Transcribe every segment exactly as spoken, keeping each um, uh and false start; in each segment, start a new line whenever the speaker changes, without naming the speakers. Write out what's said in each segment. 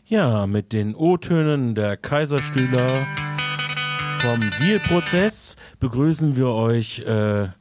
Ja, mit den O-Tönen der Kaiserstühler vom Wiel-Prozess begrüßen wir euch äh,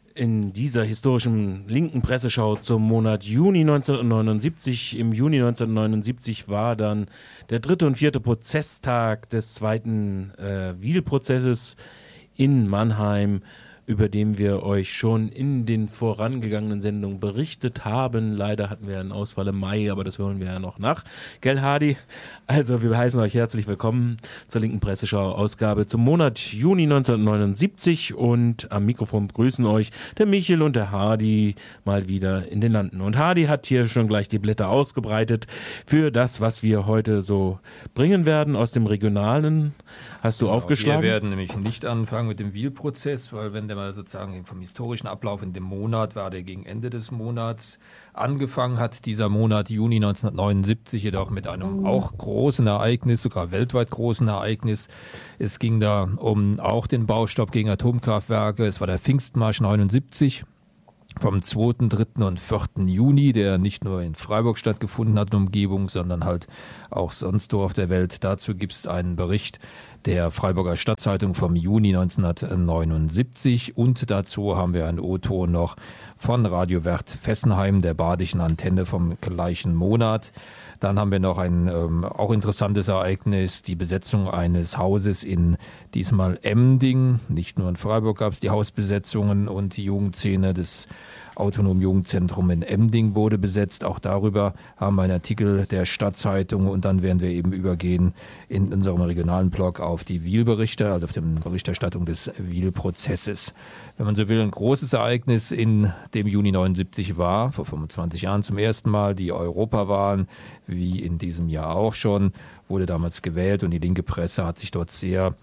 in dieser historischen linken Presseschau zum Monat Juni neunzehnhundertneunundsiebzig. Im Juni neunzehnhundertneunundsiebzig war dann der dritte und vierte Prozesstag des zweiten äh, Wiel-Prozesses in Mannheim, über den wir euch schon in den vorangegangenen Sendungen berichtet haben. Leider hatten wir einen Ausfall im Mai, aber das hören wir ja noch nach. Gell, Hardy? Also, wir heißen euch herzlich willkommen zur linken Presseschau-Ausgabe zum Monat Juni neunzehnhundertneunundsiebzig und am Mikrofon begrüßen euch der Michel und der Hardy mal wieder in den Landen. Und Hardy hat hier schon gleich die Blätter ausgebreitet für das, was wir heute so bringen werden aus dem Regionalen. Hast du
genau,
aufgeschlagen?
Wir werden nämlich nicht anfangen mit dem Wiel-Prozess, weil wenn der mal sozusagen vom historischen Ablauf in dem Monat war, der gegen Ende des Monats angefangen hat, dieser Monat Juni neunzehnhundertneunundsiebzig, jedoch mit einem auch großen Ereignis, sogar weltweit großen Ereignis. Es ging da um auch den Baustopp gegen Atomkraftwerke. Es war der Pfingstmarsch neunundsiebzig. Vom zweiten, dritten und vierten Juni, der nicht nur in Freiburg stattgefunden hat in Umgebung, sondern halt auch sonst wo auf der Welt. Dazu gibt es einen Bericht der Freiburger Stadtzeitung vom Juni neunzehnhundertneunundsiebzig und dazu haben wir einen O-Ton noch von Radio Wert Fessenheim, der badischen Antenne vom gleichen Monat. Dann haben wir noch ein ähm, auch interessantes Ereignis, die Besetzung eines Hauses in diesmal Emding. Nicht nur in Freiburg gab es die Hausbesetzungen und die Jugendszene des Autonomen Jugendzentrum in Emding wurde besetzt. Auch darüber haben wir einen Artikel der Stadtzeitung und dann werden wir eben übergehen in unserem regionalen Blog auf die Wiel-Berichte, also auf die Berichterstattung des Wiel-Prozesses. Wenn man so will, ein großes Ereignis in dem Juni neunundsiebzig war, vor fünfundzwanzig Jahren zum ersten Mal, die Europawahlen, wie in diesem Jahr auch schon, wurde damals gewählt und die linke Presse hat sich dort sehr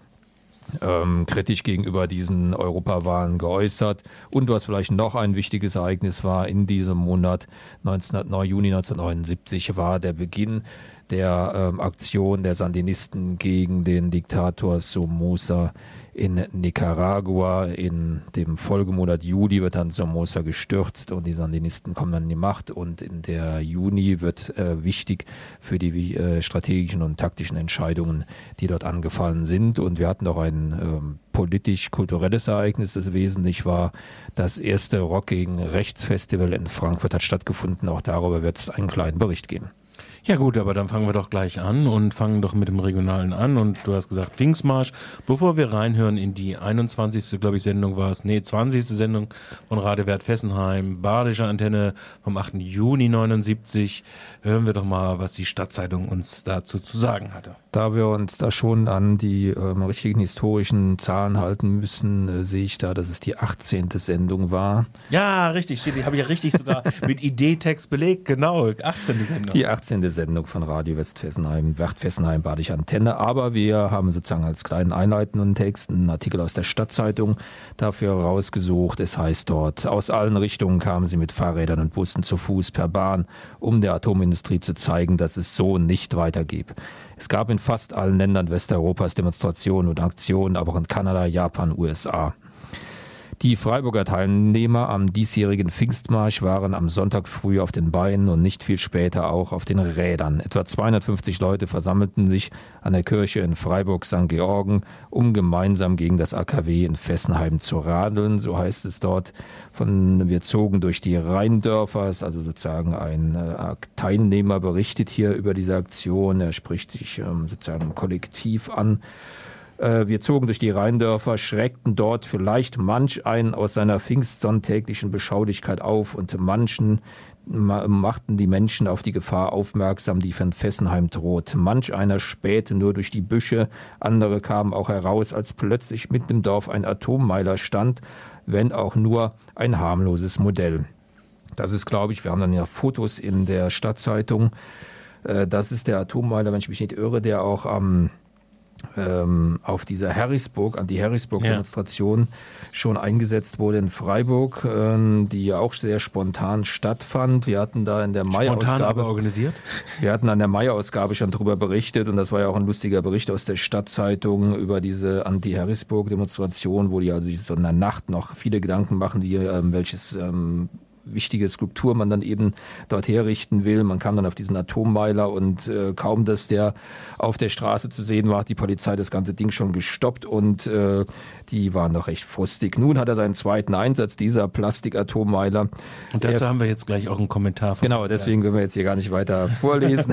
Ähm, kritisch gegenüber diesen Europawahlen geäußert. Und was vielleicht noch ein wichtiges Ereignis war, in diesem Monat neunzehnhundertneun, Juni neunzehnhundertneunundsiebzig war der Beginn der ähm, Aktion der Sandinisten gegen den Diktator Somoza in Nicaragua. In dem Folgemonat Juli wird dann Somoza gestürzt und die Sandinisten kommen an die Macht. Und in der Juni wird äh, wichtig für die äh, strategischen und taktischen Entscheidungen, die dort angefallen sind. Und wir hatten auch ein ähm, politisch-kulturelles Ereignis, das wesentlich war. Das erste Rock gegen Rechts-Festival in Frankfurt hat stattgefunden. Auch darüber wird es einen kleinen Bericht geben.
Ja gut, aber dann fangen wir doch gleich an und fangen doch mit dem Regionalen an. Und du hast gesagt Pfingstmarsch. Bevor wir reinhören in die einundzwanzigste, glaube ich, Sendung war es, nee, zwanzigste Sendung von Radio Wert Fessenheim, Badische Antenne vom achten Juni neunundsiebzig, hören wir doch mal, was die Stadtzeitung uns dazu zu sagen hatte.
Da wir uns da schon an die ähm, richtigen historischen Zahlen halten müssen, äh, sehe ich da, dass es die achtzehnte Sendung war.
Ja, richtig, steht, die habe ich ja richtig sogar mit Idee-Text belegt, genau, achtzehnte Sendung.
Die achtzehnte Sendung von Radio Westfessenheim, Wert Fessenheim, Badische Antenne. Aber wir haben sozusagen als kleinen einleitenden Text einen Artikel aus der Stadtzeitung dafür rausgesucht. Es heißt dort, aus allen Richtungen kamen sie mit Fahrrädern und Bussen zu Fuß per Bahn, um der Atomindustrie zu zeigen, dass es so nicht weitergeht. Es gab in fast allen Ländern Westeuropas Demonstrationen und Aktionen, aber auch in Kanada, Japan, U S A. Die Freiburger Teilnehmer am diesjährigen Pfingstmarsch waren am Sonntag früh auf den Beinen und nicht viel später auch auf den Rädern. Etwa zweihundertfünfzig Leute versammelten sich an der Kirche in Freiburg Sankt Georgen, um gemeinsam gegen das A K W in Fessenheim zu radeln. So heißt es dort. Von, wir zogen durch die Rheindörfer, ist also sozusagen ein äh, Teilnehmer berichtet hier über diese Aktion. Er spricht sich ähm, sozusagen kollektiv an. Wir zogen durch die Rheindörfer, schreckten dort vielleicht manch einen aus seiner pfingstsonntäglichen Beschaulichkeit auf und manchen machten die Menschen auf die Gefahr aufmerksam, die von Fessenheim droht. Manch einer spähte nur durch die Büsche, andere kamen auch heraus, als plötzlich mitten im Dorf ein Atommeiler stand, wenn auch nur ein harmloses Modell. Das ist, glaube ich, wir haben dann ja Fotos in der Stadtzeitung. Das ist der Atommeiler, wenn ich mich nicht irre, der auch am Ähm, auf dieser Harrisburg, an die Harrisburg-Demonstration ja. schon eingesetzt wurde in Freiburg, ähm, die ja auch sehr spontan stattfand. Wir hatten da in der Mai-Ausgabe...
Spontan aber organisiert?
Wir hatten an der Mai-Ausgabe schon darüber berichtet und das war ja auch ein lustiger Bericht aus der Stadtzeitung über diese Anti-Harrisburg-Demonstration, wo die also so in der Nacht noch viele Gedanken machen, die, ähm, welches... Ähm, wichtige Skulptur man dann eben dort herrichten will. Man kam dann auf diesen Atommeiler und äh, kaum, dass der auf der Straße zu sehen war, hat die Polizei das ganze Ding schon gestoppt und äh, die waren doch recht frustig. Nun hat er seinen zweiten Einsatz, dieser Plastikatommeiler.
Und dazu er, haben wir jetzt gleich auch einen Kommentar. Von
genau, deswegen können wir jetzt hier gar nicht weiter vorlesen,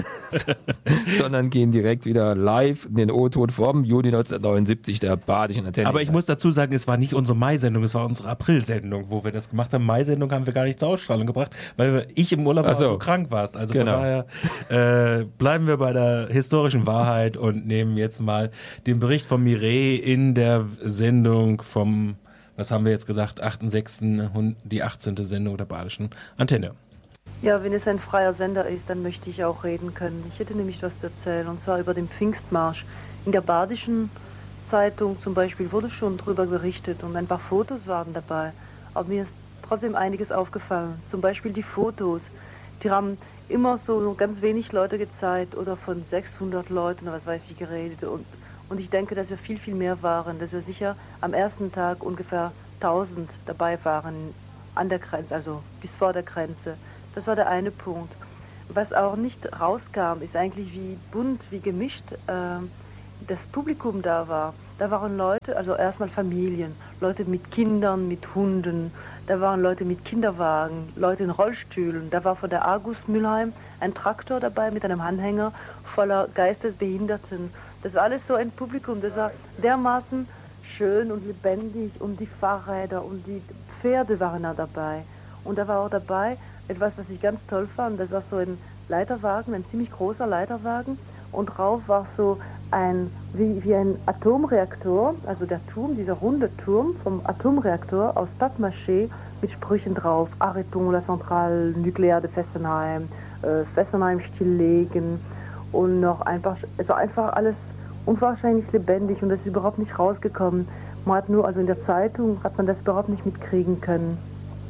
sondern gehen direkt wieder live in den O-Ton vom Juni neunzehnhundertneunundsiebzig der Badischen Antenne.
Aber ich muss dazu sagen, es war nicht unsere Mai-Sendung, es war unsere April-Sendung, wo wir das gemacht haben. Mai-Sendung haben wir gar nicht zur Ausstrahlung gebracht, weil ich im Urlaub war und du krank warst. Also genau. Von daher äh, bleiben wir bei der historischen Wahrheit und nehmen jetzt mal den Bericht von Mireille in der Sendung vom, was haben wir jetzt gesagt, achten sechsten die achtzehnte Sendung der Badischen Antenne.
Ja, wenn es ein freier Sender ist, dann möchte ich auch reden können. Ich hätte nämlich was zu erzählen, und zwar über den Pfingstmarsch. In der Badischen Zeitung zum Beispiel wurde schon darüber berichtet und ein paar Fotos waren dabei. Aber mir ist trotzdem einiges aufgefallen. Zum Beispiel die Fotos. Die haben immer so nur ganz wenig Leute gezeigt oder von sechshundert Leuten oder was weiß ich geredet. Und, und ich denke, dass wir viel, viel mehr waren. Dass wir sicher am ersten Tag ungefähr tausend dabei waren an der Grenze, also bis vor der Grenze. Das war der eine Punkt. Was auch nicht rauskam, ist eigentlich, wie bunt, wie gemischt äh, das Publikum da war. Da waren Leute, also erstmal Familien, Leute mit Kindern, mit Hunden, da waren Leute mit Kinderwagen, Leute in Rollstühlen. Da war von der Argus Mülheim ein Traktor dabei mit einem Anhänger voller Geistesbehinderten. Das war alles so ein Publikum, das war dermaßen schön und lebendig, und die Fahrräder und die Pferde waren da dabei. Und da war auch dabei etwas, was ich ganz toll fand, das war so ein Leiterwagen, ein ziemlich großer Leiterwagen, und drauf war so ein, wie, wie ein Atomreaktor, also der Turm, dieser runde Turm vom Atomreaktor aus Papier-Mâché mit Sprüchen drauf, Arrêtons la centrale nucléaire de Fessenheim, äh, Fessenheim stilllegen, und noch einfach, es war einfach alles unwahrscheinlich lebendig, und das ist überhaupt nicht rausgekommen. Man hat nur, also in der Zeitung hat man das überhaupt nicht mitkriegen können.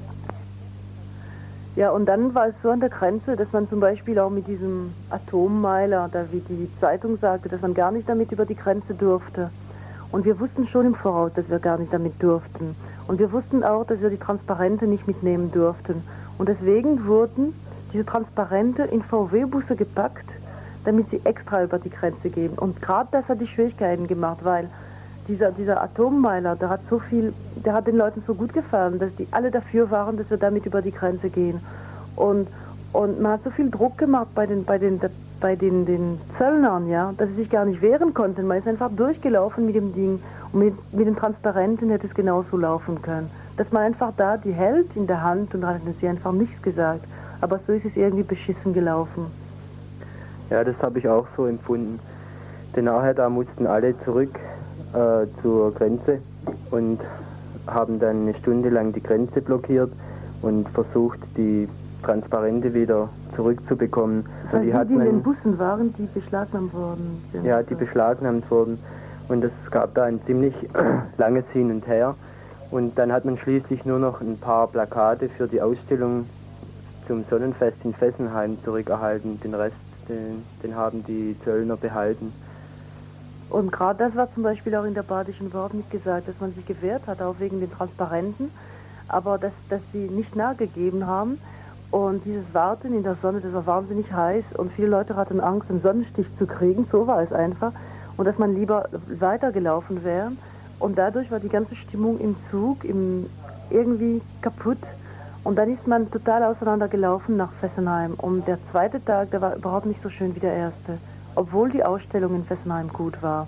Ja, und dann war es so an der Grenze, dass man zum Beispiel auch mit diesem Atommeiler, da wie die Zeitung sagte, dass man gar nicht damit über die Grenze durfte. Und wir wussten schon im Voraus, dass wir gar nicht damit durften. Und wir wussten auch, dass wir die Transparente nicht mitnehmen durften. Und deswegen wurden diese Transparente in V W-Busse gepackt, damit sie extra über die Grenze gehen. Und gerade das hat die Schwierigkeiten gemacht, weil Dieser, dieser Atommeiler, der hat so viel, der hat den Leuten so gut gefallen, dass die alle dafür waren, dass wir damit über die Grenze gehen. Und, und man hat so viel Druck gemacht bei den, bei den, bei den, den Zöllnern, ja, dass sie sich gar nicht wehren konnten. Man ist einfach durchgelaufen mit dem Ding. Und mit, mit den Transparenten hätte es genauso laufen können. Dass man einfach da die hält in der Hand, und dann hat sie einfach nichts gesagt. Aber so ist es irgendwie beschissen gelaufen.
Ja, das habe ich auch so empfunden. Denn nachher, da mussten alle zurück Äh, zur Grenze und haben dann eine Stunde lang die Grenze blockiert und versucht, die Transparente wieder zurückzubekommen.
Also
und die,
die,
hat
die in
man,
den Bussen waren, die beschlagnahmt worden sind.
Ja, die beschlagnahmt wurden. Und es gab da ein ziemlich langes Hin und Her. Und dann hat man schließlich nur noch ein paar Plakate für die Ausstellung zum Sonnenfest in Fessenheim zurückerhalten. Den Rest, den, den haben die Zöllner behalten.
Und gerade das war zum Beispiel auch in der Badischen überhaupt nicht gesagt, dass man sich gewehrt hat, auch wegen den Transparenten, aber dass, dass sie nicht nachgegeben haben. Und dieses Warten in der Sonne, das war wahnsinnig heiß, und viele Leute hatten Angst, einen Sonnenstich zu kriegen, so war es einfach. Und dass man lieber weitergelaufen wäre. Und dadurch war die ganze Stimmung im Zug im, irgendwie kaputt. Und dann ist man total auseinandergelaufen nach Fessenheim. Und der zweite Tag, der war überhaupt nicht so schön wie der erste, obwohl die Ausstellung in Fessenheim gut war.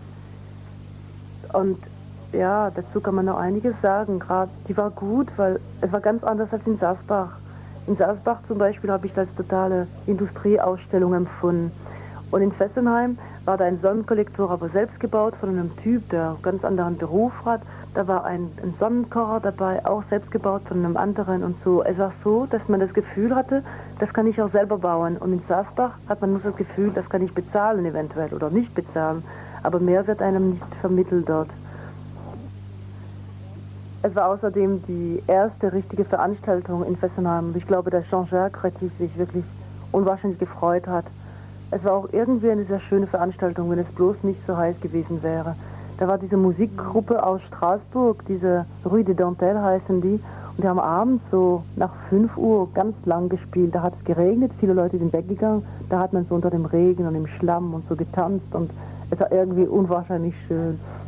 Und ja, dazu kann man noch einiges sagen. Gerade die war gut, weil es war ganz anders als in Salzbach. In Salzbach zum Beispiel habe ich das als totale Industrieausstellung empfunden. Und in Fessenheim war da ein Sonnenkollektor, aber selbst gebaut von einem Typ, der einen ganz anderen Beruf hat. Da war ein, ein Sonnenkocher dabei, auch selbst gebaut von einem anderen und so. Es war so, dass man das Gefühl hatte, das kann ich auch selber bauen. Und in Salzbach hat man nur das Gefühl, das kann ich bezahlen eventuell oder nicht bezahlen. Aber mehr wird einem nicht vermittelt dort. Es war außerdem die erste richtige Veranstaltung in Fessenheim. Und ich glaube, dass Jean-Jacques Rettig sich wirklich unwahrscheinlich gefreut hat. Es war auch irgendwie eine sehr schöne Veranstaltung, wenn es bloß nicht so heiß gewesen wäre. Da war diese Musikgruppe aus Straßburg, diese Rue de Dentelle heißen die, Und wir haben abends so nach fünf Uhr ganz lang gespielt. Da hat es geregnet, viele Leute sind weggegangen. Da hat man so unter dem Regen und im Schlamm und so getanzt und es war irgendwie unwahrscheinlich schön.